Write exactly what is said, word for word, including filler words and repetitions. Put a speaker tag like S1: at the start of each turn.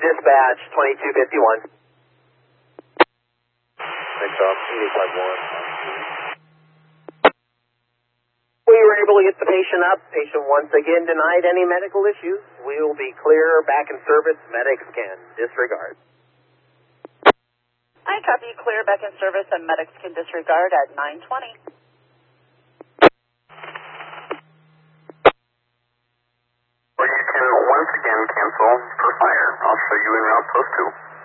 S1: Dispatch twenty-two fifty-one.
S2: Next off, eighty-five one.
S1: We were able to get the patient up. Patient once again denied any medical issues. We will be clear, back in service. Medics can disregard.
S3: I copy, clear, back in service, and medics can disregard at nine twenty.
S4: Well, you can once again cancel for fire. I'll show you in route post two.